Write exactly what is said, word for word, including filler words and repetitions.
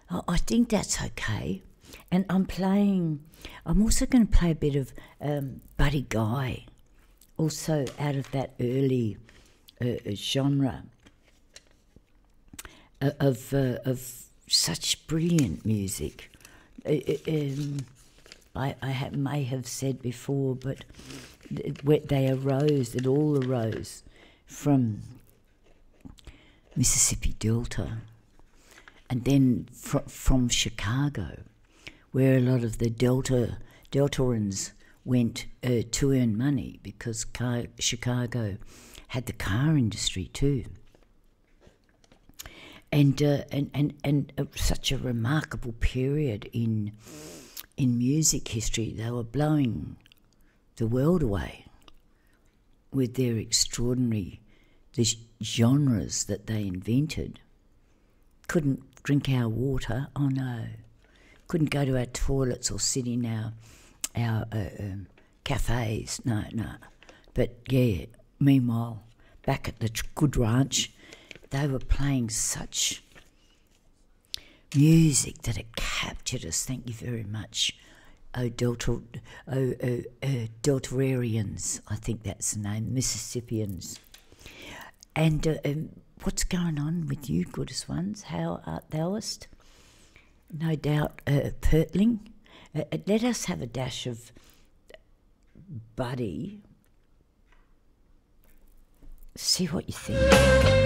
I, I think that's okay. And I'm playing, I'm also going to play a bit of um, Buddy Guy, also out of that early uh, genre uh, of, uh, of such brilliant music. Uh, um, I, I have, may have said before, but they arose, it all arose from Mississippi Delta, and then fr from Chicago, where a lot of the Delta Deltarians went uh, to earn money, because car, Chicago had the car industry too, and uh, and and and uh, such a remarkable period in in music history. They were blowing the world away with their extraordinary the genres that they invented. Couldn't drink our water, oh no. Couldn't go to our toilets or sit in our our uh, um, cafes, no, no. But yeah, meanwhile, back at the Good Ranch, they were playing such music that it captured us. Thank you very much. Oh, Delta, oh, oh, uh, Deltarians, I think that's the name, Mississippians. And uh, um, what's going on with you, goodest ones? How art thouest? No doubt, uh, Pertling. Uh, uh, let us have a dash of Buddy. See what you think.